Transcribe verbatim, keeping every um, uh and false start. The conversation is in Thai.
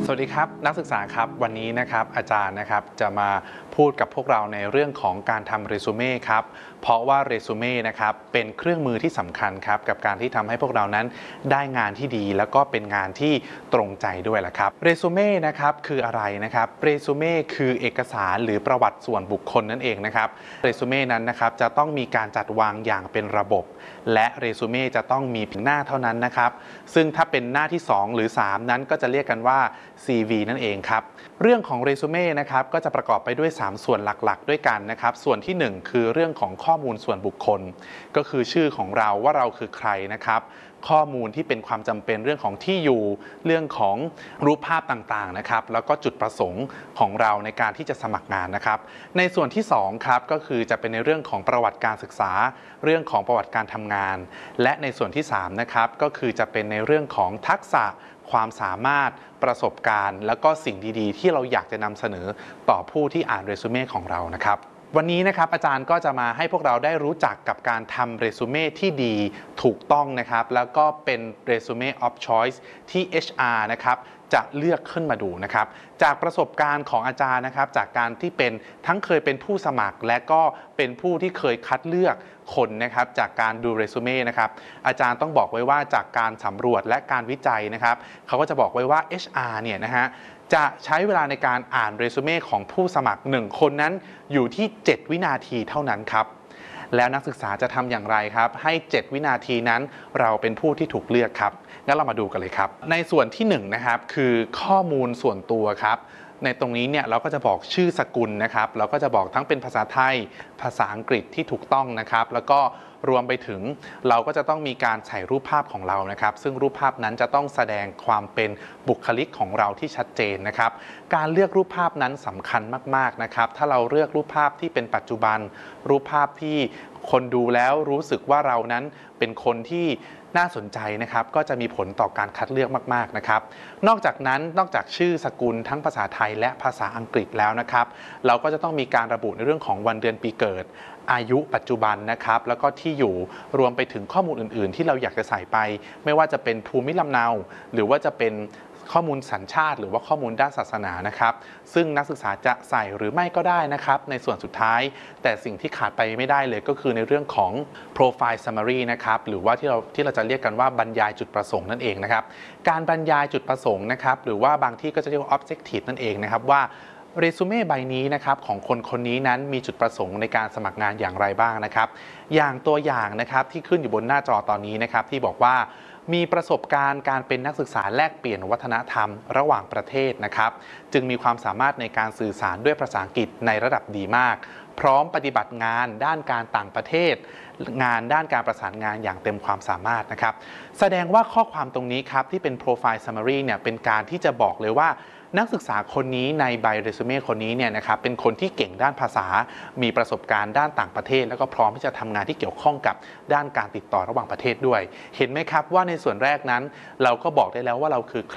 วัสดีครับนักศึกษาครับวันนี้นะครับอาจารย์นะครับจะมาพูดกับพวกเราในเรื่องของการทำเรซูเม่ครับเพราะว่าเรซูเม่นะครับเป็นเครื่องมือที่สำคัญครับกับการที่ทำให้พวกเรานั้นได้งานที่ดีแล้วก็เป็นงานที่ตรงใจด้วยแหละครับเรซูเม่นะครับคืออะไรนะครับเรซูเม่คือเอกสารหรือประวัติส่วนบุคคลนั่นเองนะครับเรซูเม่นั้นนะครับจะต้องมีการจัดวางอย่างเป็นระบบและเรซูเม่จะต้องมีหน้าเท่านั้นนะครับซึ่งถ้าเป็นหน้าที่สองหรือสามนั้นก็จะเรียกกันว่า ซี วี นั่นเองครับเรื่องของเรซูเม่นะครับก็จะประกอบไปด้วยสามส่วนหลักๆด้วยกันนะครับส่วนที่หนึ่งคือเรื่องของข้อมูลส่วนบุคคลก็คือชื่อของเราว่าเราคือใครนะครับข้อมูลที่เป็นความจำเป็นเรื่องของที่อยู่เรื่องของรูปภาพต่างๆนะครับแล้วก็จุดประสงค์ของเราในการที่จะสมัครงานนะครับในส่วนที่สองครับก็คือจะเป็นในเรื่องของประวัติการศึกษาเรื่องของประวัติการทำงานและในส่วนที่สามนะครับก็คือจะเป็นในเรื่องของทักษะความสามารถประสบการณ์แล้วก็สิ่งดีๆที่เราอยากจะนำเสนอต่อผู้ที่อ่านเรซูเม่ของเรานะครับวันนี้นะครับอาจารย์ก็จะมาให้พวกเราได้รู้จักกับการทำเรซูเม่ที่ดีถูกต้องนะครับแล้วก็เป็นเรซูเม่ of choice ที่ เอช อาร์ นะครับจะเลือกขึ้นมาดูนะครับจากประสบการณ์ของอาจารย์นะครับจากการที่เป็นทั้งเคยเป็นผู้สมัครและก็เป็นผู้ที่เคยคัดเลือกคนนะครับจากการดูเรซูเม่นะครับอาจารย์ต้องบอกไว้ว่าจากการสำรวจและการวิจัยนะครับเขาก็จะบอกไว้ว่า เอช อาร์ เนี่ยนะฮะจะใช้เวลาในการอ่านเรซูเม่ของผู้สมัครหนึ่งคนนั้นอยู่ที่เจ็ดวินาทีเท่านั้นครับแล้วนักศึกษาจะทำอย่างไรครับให้เจ็ดวินาทีนั้นเราเป็นผู้ที่ถูกเลือกครับงั้นเรามาดูกันเลยครับในส่วนที่หนึ่งนะครับคือข้อมูลส่วนตัวครับในตรงนี้เนี่ยเราก็จะบอกชื่อสกุลนะครับเราก็จะบอกทั้งเป็นภาษาไทยภาษาอังกฤษที่ถูกต้องนะครับแล้วก็รวมไปถึงเราก็จะต้องมีการใส่รูปภาพของเรานะครับซึ่งรูปภาพนั้นจะต้องแสดงความเป็นบุคลิกของเราที่ชัดเจนนะครับการเลือกรูปภาพนั้นสำคัญมากๆนะครับถ้าเราเลือกรูปภาพที่เป็นปัจจุบันรูปภาพที่คนดูแล้วรู้สึกว่าเรานั้นเป็นคนที่น่าสนใจนะครับก็จะมีผลต่อการคัดเลือกมากๆนะครับนอกจากนั้นนอกจากชื่อสกุลทั้งภาษาไทยและภาษาอังกฤษแล้วนะครับเราก็จะต้องมีการระบุในเรื่องของวันเดือนปีเกิดอายุปัจจุบันนะครับแล้วก็ที่อยู่รวมไปถึงข้อมูลอื่นๆที่เราอยากจะใส่ไปไม่ว่าจะเป็นภูมิลำเนาหรือว่าจะเป็นข้อมูลสัญชาติหรือว่าข้อมูลด้านศาสนานะครับซึ่งนักศึกษาจะใส่หรือไม่ก็ได้นะครับในส่วนสุดท้ายแต่สิ่งที่ขาดไปไม่ได้เลยก็คือในเรื่องของ profile summary นะครับหรือว่าที่เราที่เราจะเรียกกันว่าบรรยายจุดประสงค์นั่นเองนะครับการบรรยายจุดประสงค์นะครับหรือว่าบางที่ก็จะเรียกว่า objective นั่นเองนะครับว่าเรซูเม่ใบนี้นะครับของคนคนนี้นั้นมีจุดประสงค์ในการสมัครงานอย่างไรบ้างนะครับอย่างตัวอย่างนะครับที่ขึ้นอยู่บนหน้าจอตอนนี้นะครับที่บอกว่ามีประสบการณ์การเป็นนักศึกษาแลกเปลี่ยนวัฒนธรรมระหว่างประเทศนะครับจึงมีความสามารถในการสื่อสารด้วยภาษาอังกฤษในระดับดีมากพร้อมปฏิบัติงานด้านการต่างประเทศงานด้านการประสานงานอย่างเต็มความสามารถนะครับแสดงว่าข้อความตรงนี้ครับที่เป็น profile summary เนี่ยเป็นการที่จะบอกเลยว่านักศึกษาคนนี้ในใบเรซูเม่คนนี้เนี่ยนะครับเป็นคนที่เก่งด้านภาษามีประสบการณ์ด้านต่างประเทศแล้วก็พร้อมที่จะทำงานที่เกี่ยวข้องกับด้านการติดต่อระหว่างประเทศด้วยเห็นไหมครับว่าในส่วนแรกนั้นเราก็บอกได้แล้วว่าเราคือใคร